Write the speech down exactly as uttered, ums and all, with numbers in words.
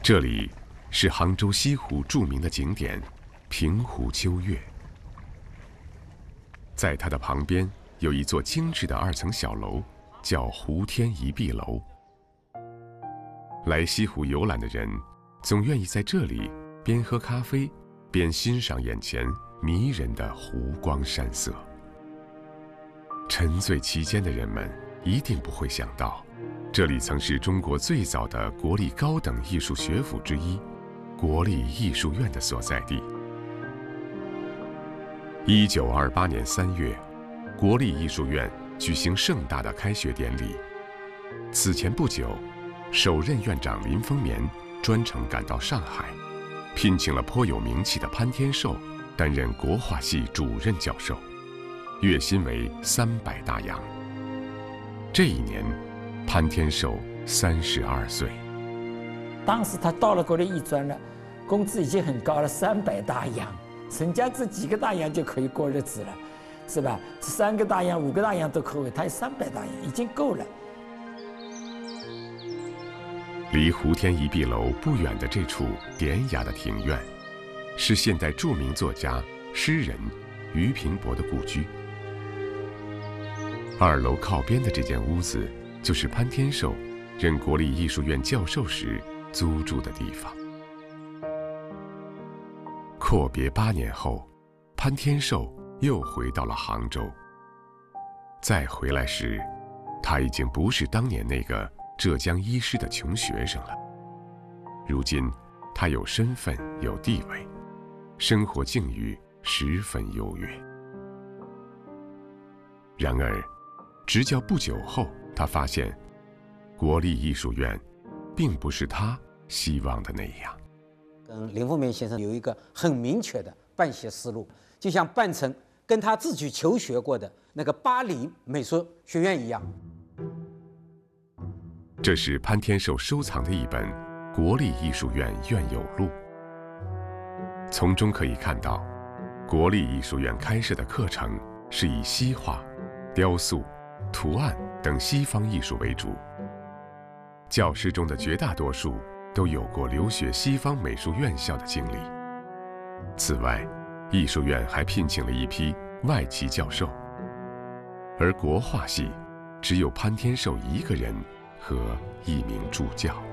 这里是杭州西湖著名的景点平湖秋月，在它的旁边有一座精致的二层小楼，叫湖天一碧楼。来西湖游览的人总愿意在这里边喝咖啡边欣赏眼前迷人的湖光山色。沉醉其间的人们一定不会想到，这里曾是中国最早的国立高等艺术学府之一国立艺术院的所在地。一九二八年三月，国立艺术院举行盛大的开学典礼。此前不久，首任院长林风眠专程赶到上海，聘请了颇有名气的潘天寿担任国画系主任教授，月薪为三百大洋。这一年，潘天寿三十二岁。 当时他到了国立艺专了，工资已经很高了，三百大洋，人家这几个大洋就可以过日子了，是吧？三个大洋、五个大洋都可以，他有三百大洋，已经够了。 离湖天一碧楼不远的这处典雅的庭院，是现代著名作家、诗人俞平伯的故居。二楼靠边的这间屋子，就是潘天寿任国立艺术院教授时租住的地方。阔别八年后，潘天寿又回到了杭州。再回来时，他已经不是当年那个浙江医师的穷学生了。如今，他有身份，有地位，生活境遇十分优越。然而，执教不久后，他发现，国立艺术院，并不是他希望的那样。 跟林风眠先生有一个很明确的办学思路，就像办成跟他自己求学过的那个巴黎美术学院一样。 这是潘天寿收藏的一本《国立艺术院院友录》，从中可以看到，国立艺术院开设的课程是以西画、雕塑、图案等西方艺术为主。教师中的绝大多数都有过留学西方美术院校的经历。此外，艺术院还聘请了一批外籍教授，而国画系只有潘天寿一个人和一名助教。